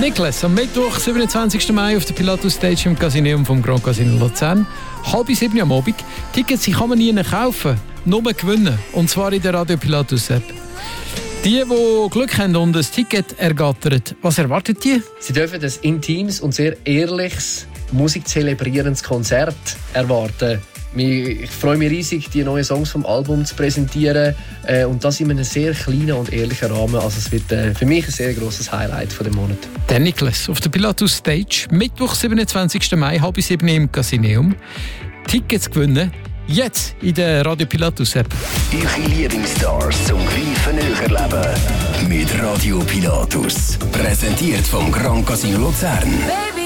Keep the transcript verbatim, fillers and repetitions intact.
Niklas, am Mittwoch, siebenundzwanzigsten Mai auf der Pilatus Stage im Casino vom Grand Casino Luzern. Halb sieben am Abend. Tickets die kann man nie kaufen, nur gewinnen. Und zwar in der Radio Pilatus App. Die, die Glück haben und ein Ticket ergattern, was erwartet die? Sie dürfen ein intimes und sehr ehrliches, musikzelebrierendes Konzert erwarten. Ich freue mich riesig, die neuen Songs vom Album zu präsentieren. Und das in einem sehr kleinen und ehrlichen Rahmen. Also es wird für mich ein sehr grosses Highlight von dem Monat. Der Niklas auf der Pilatus Stage. Mittwoch, siebenundzwanzigsten Mai, halb sieben im Casino. Tickets gewinnen. Jetzt in der Radio Pilatus App. Ihre Lieblingsstars zum Greifen näher erleben. Mit Radio Pilatus. Präsentiert vom Grand Casino Luzern. Baby.